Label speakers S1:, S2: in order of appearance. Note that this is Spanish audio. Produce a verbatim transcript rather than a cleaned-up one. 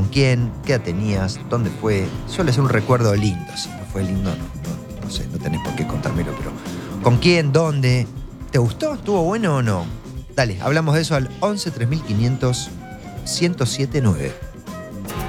S1: quién? ¿Qué edad tenías? ¿Dónde fue? Suele ser un recuerdo lindo. Si no fue lindo, no, no, no sé, no tenés por qué contármelo, pero ¿con quién? ¿Dónde? ¿Te gustó? ¿Estuvo bueno o no? Dale, hablamos de eso al once tres mil quinientos ciento siete nueve.